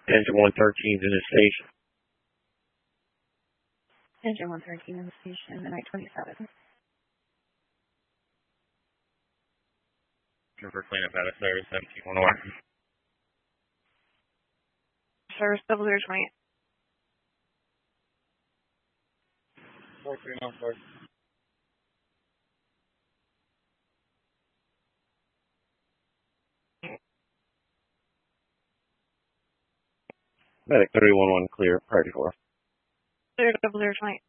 Engine 113 is in the station. Engine 113 in the station, the night 27. For cleanup out of service 1711. Service 0028. 4394. Medic 311 clear, priority 4. Clear 0028.